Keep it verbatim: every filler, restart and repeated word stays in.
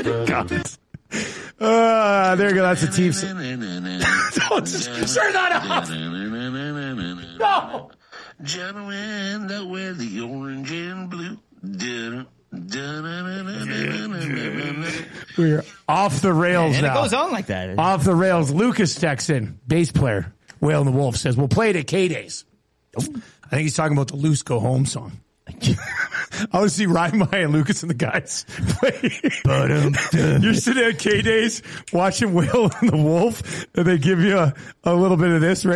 God. Uh, there you go. That's the Chiefs. Don't just turn that off. No. Gentlemen that wear the orange and blue. We're off the rails and now. it goes on like that. Off the rails. Lucas Texan, bass player, Whale and the Wolf, says, we'll play it at K-Days. I think he's talking about the Loose Go Home song. I want to see Ryan Maya and Lucas and the guys play. You're sitting at K-Days watching Whale and the Wolf, and they give you a, a little bit of this right